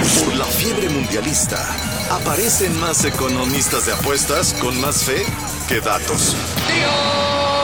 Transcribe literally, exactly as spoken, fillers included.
Por la fiebre mundialista, aparecen más economistas de apuestas con más fe que datos.